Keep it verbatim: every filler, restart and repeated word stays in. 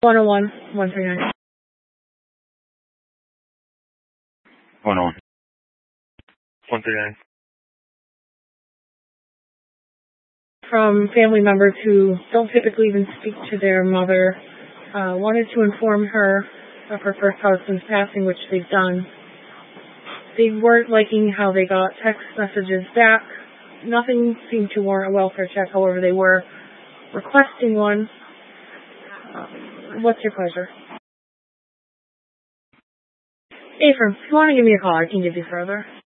one oh one, one three nine. one oh one, one three nine. From family members who don't typically even speak to their mother, uh, wanted to inform her of her first husband's passing, which they've done. They weren't liking how they got text messages back. Nothing seemed to warrant a welfare check, however, they were requesting one. Uh, what's your pleasure? Ephraim, if you want to give me a call, I can give you further.